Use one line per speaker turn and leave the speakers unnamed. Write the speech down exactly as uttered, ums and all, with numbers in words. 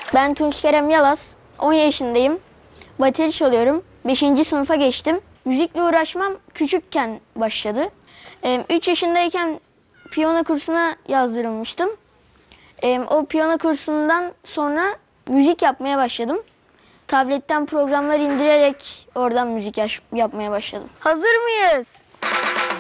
Ben Tunç Kerem Yalaz, on yaşındayım. Bateri çalıyorum. beşinci sınıfa geçtim. Müzikle uğraşmam küçükken başladı. üç yaşındayken piyano kursuna yazdırılmıştım. O piyano kursundan sonra müzik yapmaya başladım. Tabletten programlar indirerek oradan müzik yapmaya başladım.
Hazır mıyız?